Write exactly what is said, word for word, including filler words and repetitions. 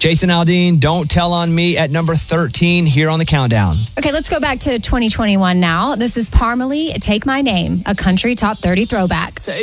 Jason Aldean, Don't Tell on Me at number thirteen here on the countdown. Okay, let's go back to twenty twenty-one now. This is Parmalee, Take My Name, a country top thirty throwback.